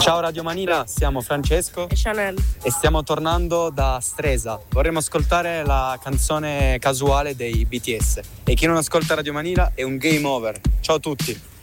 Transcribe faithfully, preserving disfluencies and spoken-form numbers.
Ciao Radio Manila, siamo Francesco e Chanel e stiamo tornando da Stresa. Vorremmo ascoltare la canzone Casuale dei B T S. E chi non ascolta Radio Manila è un game over. Ciao a tutti.